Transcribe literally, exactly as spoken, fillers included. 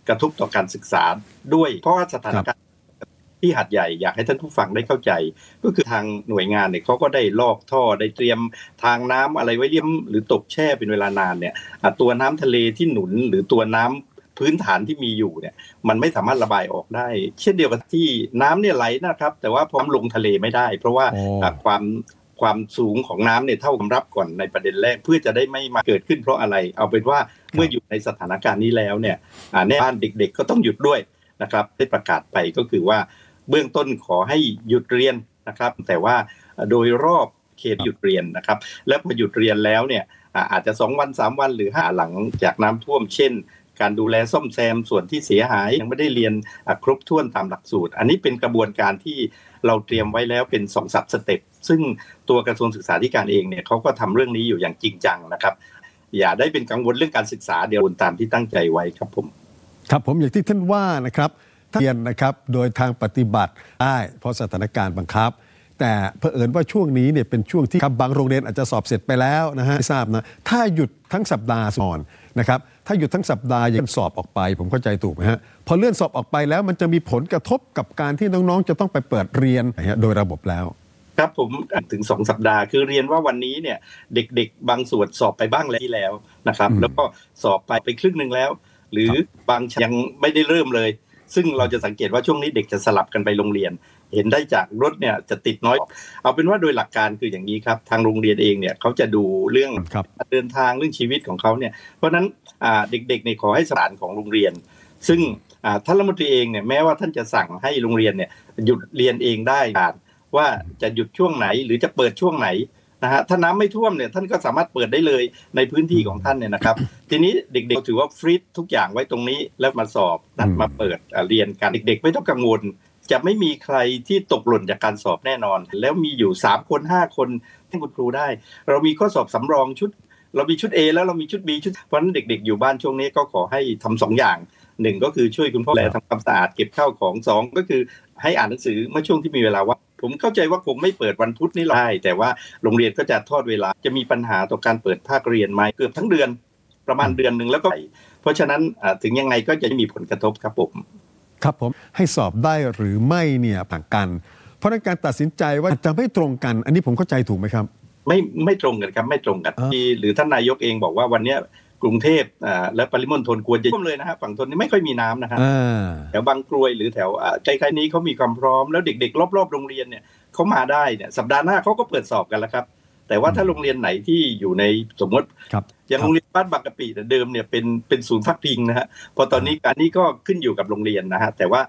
กระทบต่อการศึกษาด้วยเพราะว่าสถานการณ์ที่หาดใหญ่อยากให้ท่านผู้ฟังได้เข้าใจก็คือทางหน่วยงานเนี่ยเขาก็ได้ลอกท่อได้เตรียมทางน้ำอะไรไว้เลี่ยมหรือตกแช่เป็นเวลานานเนี่ยตัวน้ำทะเลที่หนุนหรือตัวน้ำพื้นฐานที่มีอยู่เนี่ยมันไม่สามารถระบายออกได้เช่นเดียวกับที่น้ำเนี่ยไหลนะครับแต่ว่าพร้อมลงทะเลไม่ได้เพราะว่าความความสูงของน้ำเนี่ยเท่ากับรับก่อนในประเด็นแรกเพื่อจะได้ไม่มาเกิดขึ้นเพราะอะไรเอาเป็นว่าเมื่ออยู่ในสถานการณ์นี้แล้วเนี่ยแน่บ้านเด็กๆก็ต้องหยุดด้วยนะครับได้ประกาศไปก็คือว่าเบื้องต้นขอให้หยุดเรียนนะครับแต่ว่าโดยรอบเขตหยุดเรียนนะครับและพอหยุดเรียนแล้วเนี่ยอาจจะสองวันสามวันหรือห้าหลังจากน้ำท่วมเช่นการดูแลซ่อมแซมส่วนที่เสียหายยังไม่ได้เรียนครบถ้วนตามหลักสูตรอันนี้เป็นกระบวนการที่เราเตรียมไว้แล้วเป็นสองสับสเต็ปซึ่งตัวกระทรวงศึกษาธิการเองเนี่ยเขาก็ทำเรื่องนี้อยู่อย่างจริงจังนะครับอย่าได้เป็นกังวลเรื่องการศึกษาเดี๋ยวตามที่ตั้งใจไว้ครับผมครับผมอย่างที่ท่านว่านะครับเรียนนะครับโดยทางปฏิบัติได้เพราะสถานการณ์บังคับแต่เผอิญว่าช่วงนี้เนี่ยเป็นช่วงที่ครับบางโรงเรียนอาจจะสอบเสร็จไปแล้วนะฮะไม่ทราบนะถ้าหยุดทั้งสัปดาห์ก่อนนะครับถ้าหยุดทั้งสัปดาห์ยังสอบออกไปผมเข้าใจถูกไหมฮะพอเลื่อนสอบออกไปแล้วมันจะมีผลกระทบกับการที่น้องๆจะต้องไปเปิดเรียนโดยระบบแล้วครับผมถึงสองสัปดาห์คือเรียนว่าวันนี้เนี่ยเด็กๆบางส่วนสอบไปบ้างแล้วนะครับแล้วก็สอบไปไปครึ่งนึงแล้วหรือบางยังไม่ได้เริ่มเลยซึ่งเราจะสังเกตว่าช่วงนี้เด็กจะสลับกันไปโรงเรียนเห็นได้จากรถเนี่ยจะติดน้อยเอาเป็นว่าโดยหลักการคืออย่างนี้ครับทางโรงเรียนเองเนี่ยเขาจะดูเรื่องเดินทางเรื่องชีวิตของเขาเนี่ยเพราะนั้นเด็กๆเนี่ยขอให้สถานของโรงเรียนซึ่งท่านรัฐมนตรีเองเนี่ยแม้ว่าท่านจะสั่งให้โรงเรียนเนี่ยหยุดเรียนเองได้ว่าจะหยุดช่วงไหนหรือจะเปิดช่วงไหนนะฮะถ้าน้ำไม่ท่วมเนี่ยท่านก็สามารถเปิดได้เลยในพื้นที่ของท่านเนี่ยนะครับทีนี้เด็กๆถือว่าฟรีซทุกอย่างไว้ตรงนี้แล้วมาสอบนัดมาเปิดเรียนกันเด็กๆไม่ต้องกังวลจะไม่มีใครที่ตกหล่นจากการสอบแน่นอนแล้วมีอยู่สามคนห้าคนที่คุณครูได้เรามีข้อสอบสำรองชุดเรามีชุด A แล้วเรามีชุด B ชุดเพราะฉะนั้นเด็กๆอยู่บ้านช่วงนี้ก็ขอให้ทำสองอย่างหนึ่งก็คือช่วยคุณพ่อแม่ทำความสะอาดเก็บข้าวของสองก็คือให้อ่านหนังสือเมื่อช่วงที่มีเวลาว่างผมเข้าใจว่าคงไม่เปิดวันพุธนี้ได้แต่ว่าโรงเรียนก็จะทอดเวลาจะมีปัญหาต่อการเปิดภาคเรียนไหมเกือบทั้งเดือนประมาณเดือนนึงแล้วก็เพราะฉะนั้นถึงยังไงก็จะมีผลกระทบครับผมครับผมให้สอบได้หรือไม่เนี่ยต่างกันเพราะในการตัดสินใจว่าจะไม่ตรงกันอันนี้ผมเข้าใจถูกไหมครับไม่ไม่ตรงกันครับไม่ตรงกันหรือท่านนายกเองบอกว่าวันนี้กรุงเทพและปริมณฑลควรจะท่วมเลยนะฮะฝั่งทนนี้ไม่ค่อยมีน้ำนะฮะแถวบางกรวยหรือแถวใกล้ๆนี้เขามีความพร้อมแล้วเด็กๆรอบๆโรงเรียนเนี่ยเขามาได้เนี่ยสัปดาห์หน้าเขาก็เปิดสอบกันแล้วครับแต่ว่าถ้าโรงเรียนไหนที่อยู่ในสมมติอย่างโรงเรียนบ้านบางกะปิเดิมเนี่ยเป็นเป็นศูนย์พักพิงนะฮะพอตอนนี้การนี้ก็ขึ้นอยู่กับโรงเรียนนะฮะแต่ว่า